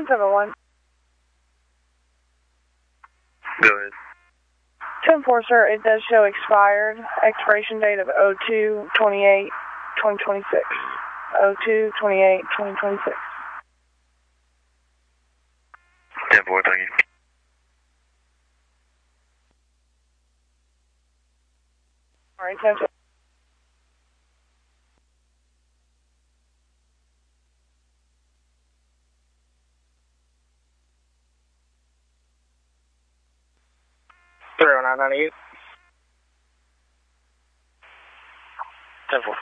171. Go ahead. 10-4, sir. It does show expired. Expiration date of 02/28/2026. 02/28/2026. 10-4, thank you. All right, 10-4. Zero 998. 10-4.